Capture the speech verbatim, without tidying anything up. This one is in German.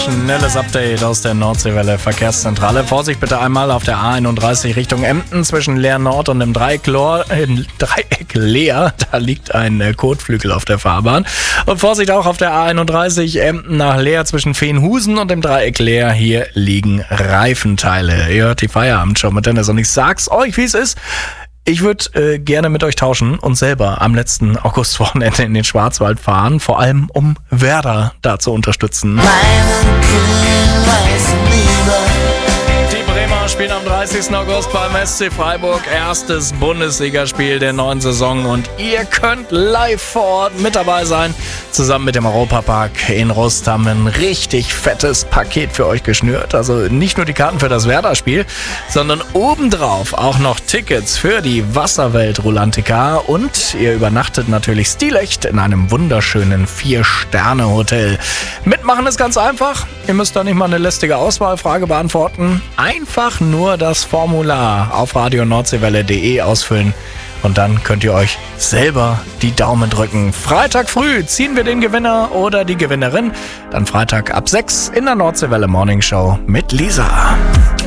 Schnelles Update aus der Nordseewelle Verkehrszentrale. Vorsicht bitte einmal auf der A einunddreißig Richtung Emden zwischen Leer Nord und dem Dreieck, Lor, äh, Dreieck Leer. Da liegt ein äh, Kotflügel auf der Fahrbahn. Und Vorsicht auch auf der A einunddreißig Emden nach Leer zwischen Veenhusen und dem Dreieck Leer. Hier liegen Reifenteile. Ihr hört die Feierabendshow mit Dennis und ich sag's euch, wie es ist. Ich würde äh, gerne mit euch tauschen und selber am letzten Augustwochenende in den Schwarzwald fahren, vor allem um Werder da zu unterstützen. Die Bremer spielen am dreißigsten August beim S C Freiburg, erstes Bundesligaspiel der neuen Saison und ihr könnt live vor Ort mit dabei sein. Zusammen mit dem Europapark in Rust haben wir ein richtig fettes Paket für euch geschnürt. Also nicht nur die Karten für das Werder-Spiel, sondern obendrauf auch noch Tickets für die Wasserwelt Rulantica und ihr übernachtet natürlich stilecht in einem wunderschönen Vier-Sterne-Hotel. Mitmachen ist ganz einfach. Ihr müsst da nicht mal eine lästige Auswahlfrage beantworten. Einfach nur das Formular auf radio nordseewelle punkt de ausfüllen. Und dann könnt ihr euch selber die Daumen drücken. Freitag früh ziehen wir den Gewinner oder die Gewinnerin. Dann Freitag ab sechs in der Nordseewelle Morning Show mit Lisa.